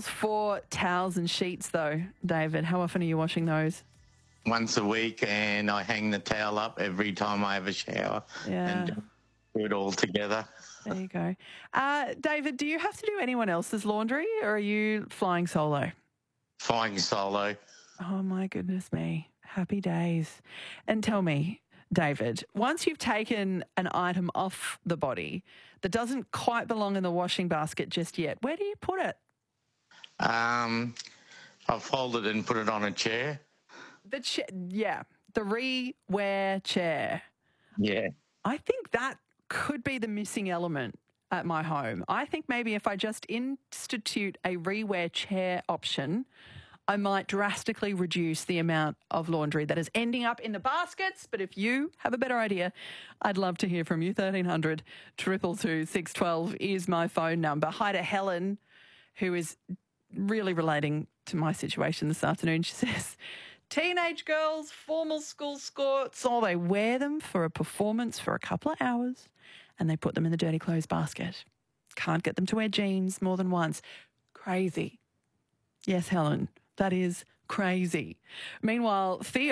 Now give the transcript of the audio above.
girls for towels and sheets, though, David? How often are you washing those? Once a week, and I hang the towel up every time I have a shower Yeah. and do it all together. There you go. David, do you have to do anyone else's laundry or are you flying solo? Flying solo. Oh, my goodness me. Happy days. And tell me, David, once you've taken an item off the body that doesn't quite belong in the washing basket just yet, where do you put it? I fold it and put it on a chair. The re-wear chair. Yeah. I think that could be the missing element at my home. I think maybe if I just institute a re-wear chair option, I might drastically reduce the amount of laundry that is ending up in the baskets. But if you have a better idea, I'd love to hear from you. 1300 222 612 is my phone number. Hi to Helen, who is really relating to my situation this afternoon. She says, teenage girls, formal school skirts, they wear them for a performance for a couple of hours and they put them in the dirty clothes basket. Can't get them to wear jeans more than once. Crazy. Yes, Helen, that is crazy. Meanwhile, Theo